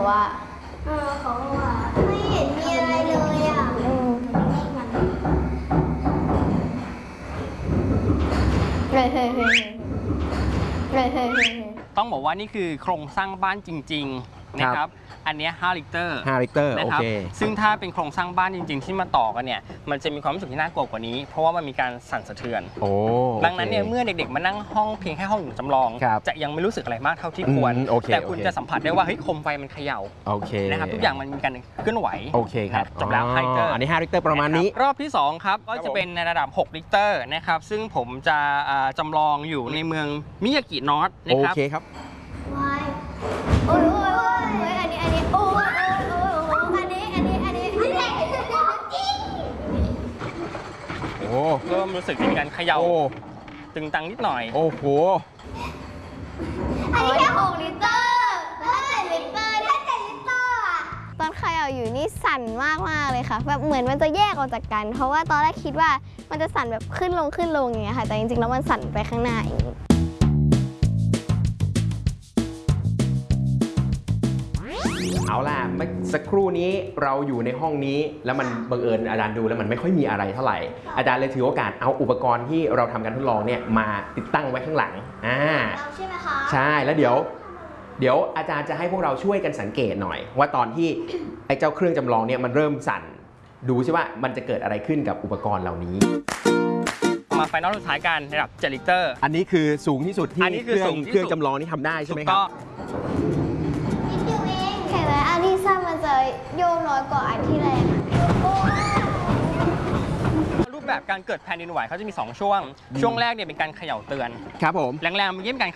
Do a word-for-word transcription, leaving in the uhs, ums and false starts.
ว่าเออเขาว่าไม่เห็นมีอะไรเลยอ่ะอืมเฮ้ยเฮ้ยเฮ้ยเฮ้ยเฮ้ยเฮ้ยต้องบอกว่านี่คือโครงสร้างบ้านจริงๆนะครับอันนี้ห้าลิตรห้าลิตรโอเคซึ่งถ้าเป็นโครงสร้างบ้านจริงๆที่มาต่อกันเนี่ยมันจะมีความรู้สึกที่น่ากลัวกว่านี้เพราะว่ามันมีการสั่นสะเทือนโอ้ดังนั้นเนี่ยเมื่อเด็กๆมานั่งห้องเพียงแค่ห้องจำลองจะยังไม่รู้สึกอะไรมากเท่าที่ควรแต่คุณจะสัมผัสได้ว่าเฮ้ยโคมไฟมันเขย่าโอเคนะครับทุกอย่างมันมีการเคลื่อนไหวโอเคครับจบแล้วห้าลิตรอันนี้ห้าลิตรประมาณนี้รอบที่สองครับก็จะเป็นในระดับหกลิตรนะครับซึ่งผมจะจำลองอยู่ในเมืองมิยากินอตนะครับโอเคครับวายโอ้ยโอ้ยโอ้ยอันนี้อันนี้โอ้ยโอ้ยโอ้ยอันนี้อันนี้อันนี้อันนี้จริงโอ้เริ่มรู้สึกมีการเขย่าตึงตังนิดหน่อยโอ้โหอันนี้แค่หกลิตรถ้าเจ็ดลิตรถ้าเจ็ดลิตรอ่ะตอนเขย่าอยู่นี่สั่นมากมากเลยค่ะแบบเหมือนมันจะแยกออกจากกันเพราะว่าตอนแรกคิดว่ามันจะสั่นแบบขึ้นลงขึ้นลงอย่างเงี้ยค่ะแต่จริงๆแล้วมันสั่นไปข้างหน้าอย่างนี้เอาล่ะเมื่อสักครู่นี้เราอยู่ในห้องนี้แล้วมันบังเอิญอาจารย์ดูแล้วมันไม่ค่อยมีอะไรเท่าไหร่อาจารย์เลยถือโอกาสเอาอุปกรณ์ที่เราทำการทดลองเนี่ยมาติดตั้งไว้ข้างหลังอ่าใช่ไหมคะใช่แล้วเดี๋ยวเดี๋ยวอาจารย์จะให้พวกเราช่วยกันสังเกตหน่อยว่าตอนที่ไอ้เจ้าเครื่องจำลองเนี่ยมันเริ่มสั่นดูใช่ว่ามันจะเกิดอะไรขึ้นกับอุปกรณ์เหล่านี้มาไฟนอลสุดท้ายกันระดับเจ็ดลิตรอันนี้คือสูงที่สุดที่เครื่องเครื่องจำลองนี่ทำได้ใช่ไหมครับเห็นไหมอันที่สั้นมันจะโยกน้อยกว่าอันที่แรงรูปแบบการเกิดแผ่นดินไหวเขาจะมีสองช่วงช่วงแรกเนี่ยเป็นการเขย่าเตือนครับผมแรงๆเมื่อกี้เป็นการ